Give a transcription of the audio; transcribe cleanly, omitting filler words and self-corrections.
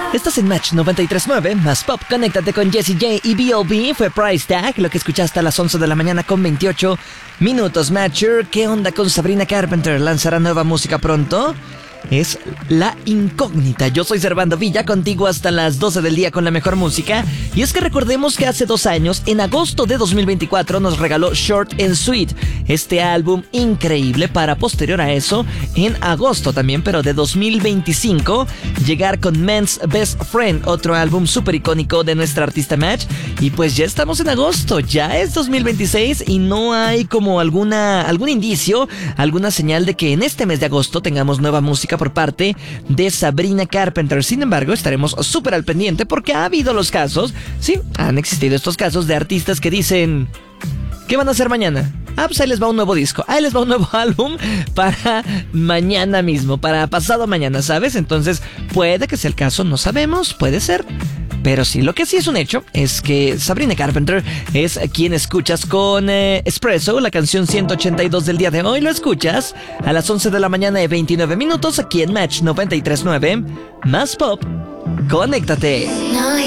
Estás en Match 93.9, más pop. Conéctate con Jessie J y B.O.B. Fue Price Tag, lo que escuchaste a las 11 de la mañana con 28 minutos. Matcher, ¿qué onda con Sabrina Carpenter? ¿Lanzará nueva música pronto? Es la incógnita. Yo soy Servando Villa, contigo hasta las 12 del día con la mejor música. Y es que recordemos que hace 2 años, en agosto de 2024, nos regaló Short and Sweet, este álbum increíble, para posterior a eso, en agosto también, pero de 2025, llegar con Men's Best Friend, otro álbum súper icónico de nuestra artista Match. Y pues ya estamos en agosto, ya es 2026 y no hay como algún indicio, alguna señal de que en este mes de agosto tengamos nueva música por parte de Sabrina Carpenter. Sin embargo, estaremos súper al pendiente porque ha habido los casos, sí, han existido estos casos de artistas que dicen: ¿qué van a hacer mañana? Pues ahí les va un nuevo disco, ahí les va un nuevo álbum para mañana mismo, para pasado mañana, ¿sabes? Entonces, puede que sea el caso, no sabemos, puede ser. Pero sí, lo que sí es un hecho es que Sabrina Carpenter es quien escuchas con Espresso, la canción 182 del día de hoy. Lo escuchas a las 11 de la mañana y 29 minutos aquí en Match 93.9. Más pop, conéctate.